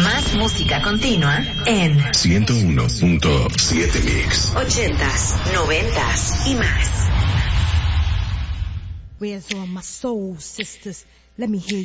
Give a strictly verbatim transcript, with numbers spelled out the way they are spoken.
Más música continua en ciento uno punto siete Mix. Ochentas, noventas y más. Where's all my soul sisters? Let me hear